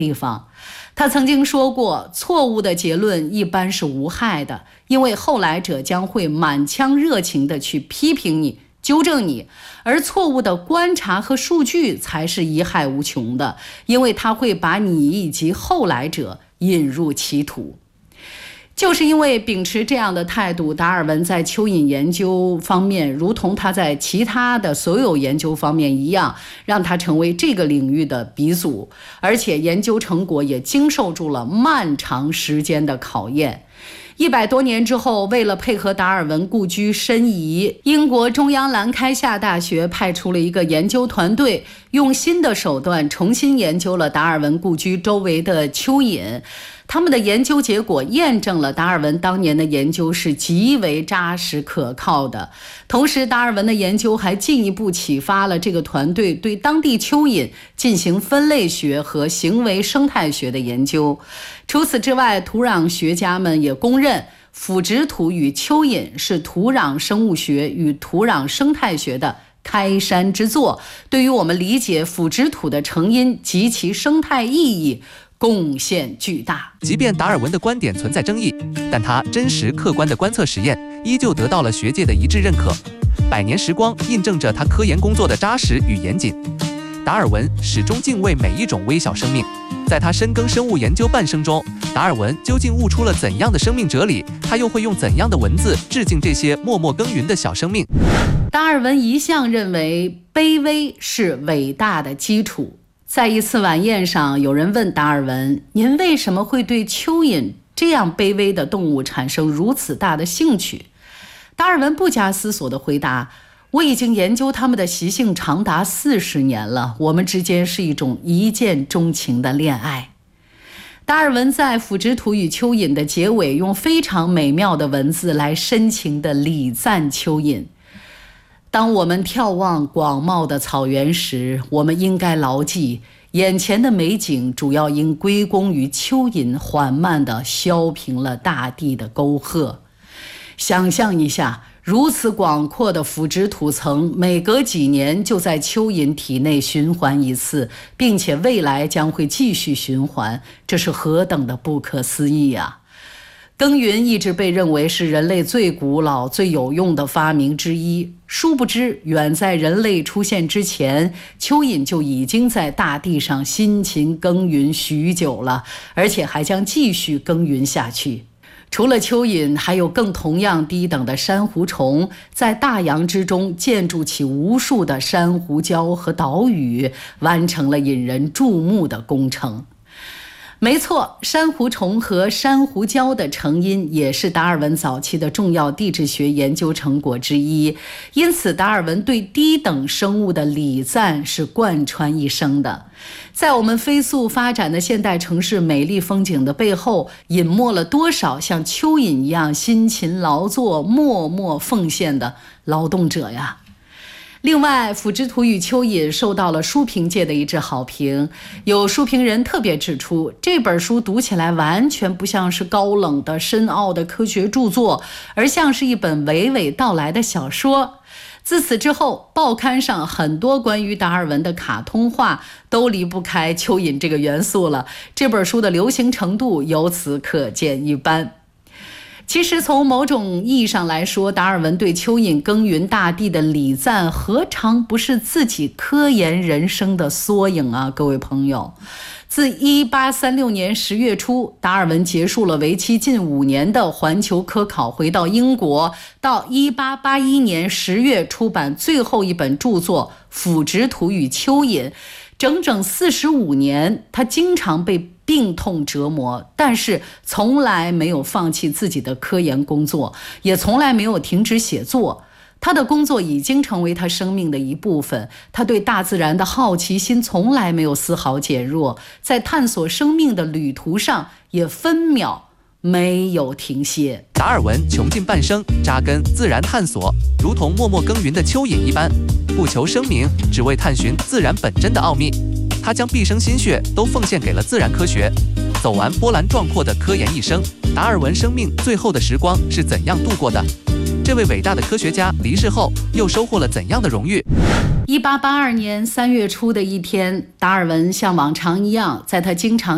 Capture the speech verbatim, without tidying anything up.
地方。他曾经说过，错误的结论一般是无害的，因为后来者将会满腔热情地去批评你、纠正你，而错误的观察和数据才是贻害无穷的，因为它会把你以及后来者引入歧途。就是因为秉持这样的态度，达尔文在蚯蚓研究方面，如同他在其他的所有研究方面一样，让他成为这个领域的鼻祖，而且研究成果也经受住了漫长时间的考验。一百多年之后，为了配合达尔文故居申遗，英国中央兰开夏大学派出了一个研究团队，用新的手段重新研究了达尔文故居周围的蚯蚓。他们的研究结果验证了达尔文当年的研究是极为扎实可靠的。同时，达尔文的研究还进一步启发了这个团队对当地蚯蚓进行分类学和行为生态学的研究。除此之外，土壤学家们也公认腐殖土与蚯蚓是土壤生物学与土壤生态学的开山之作，对于我们理解腐殖土的成因及其生态意义贡献巨大。 即便达尔文的观点存在争议，但他真实客观的观测实验依旧得到了学界的一致认可。百年时光印证着他科研工作的扎实与严谨。达尔文始终敬畏每一种微小生命，在他深耕生物研究半生中，达尔文究竟悟出了怎样的生命哲理？他又会用怎样的文字致敬这些默默耕耘的小生命？ 达尔文一向认为卑微是伟大的基础。在一次晚宴上，有人问达尔文：“您为什么会对蚯蚓这样卑微的动物产生如此大的兴趣？”达尔文不假思索地回答：“我已经研究它们的习性长达四十年了，我们之间是一种一见钟情的恋爱。”达尔文在《腐殖土与蚯蚓》的结尾，用非常美妙的文字来深情地礼赞蚯蚓。当我们眺望广袤的草原时，我们应该牢记，眼前的美景主要应归功于蚯蚓缓慢地削平了大地的沟壑。想象一下，如此广阔的腐殖土层，每隔几年就在蚯蚓体内循环一次，并且未来将会继续循环，这是何等的不可思议啊！耕耘一直被认为是人类最古老、最有用的发明之一。殊不知，远在人类出现之前，蚯蚓就已经在大地上辛勤耕耘许久了，而且还将继续耕耘下去。除了蚯蚓，还有更同样低等的珊瑚虫，在大洋之中建筑起无数的珊瑚礁和岛屿，完成了引人注目的工程。没错，珊瑚虫和珊瑚礁的成因也是达尔文早期的重要地质学研究成果之一，因此达尔文对低等生物的礼赞是贯穿一生的。在我们飞速发展的现代城市美丽风景的背后，隐没了多少像蚯蚓一样辛勤劳作、默默奉献的劳动者呀！另外，《腐殖土与蚯蚓》受到了书评界的一致好评。有书评人特别指出，这本书读起来完全不像是高冷的深奥的科学著作，而像是一本娓娓道来的小说。自此之后，报刊上很多关于达尔文的卡通画都离不开蚯蚓这个元素了，这本书的流行程度由此可见一斑。其实从某种意义上来说，达尔文对蚯蚓耕耘大地的礼赞，何尝不是自己科研人生的缩影啊，各位朋友。自一八三六年十月初，达尔文结束了为期近五年的环球科考，回到英国，到一八八一年十月出版最后一本著作《腐殖土与蚯蚓》。整整四十五年，他经常被病痛折磨，但是从来没有放弃自己的科研工作，也从来没有停止写作。他的工作已经成为他生命的一部分，他对大自然的好奇心从来没有丝毫减弱，在探索生命的旅途上也分秒没有停歇。 达尔文穷尽半生扎根自然探索，如同默默耕耘的蚯蚓一般，不求声名，只为探寻自然本真的奥秘。他将毕生心血都奉献给了自然科学，走完波澜壮阔的科研一生。达尔文生命最后的时光是怎样度过的？这位伟大的科学家离世后又收获了怎样的荣誉？ 一八八二年三月初的一天，达尔文像往常一样，在他经常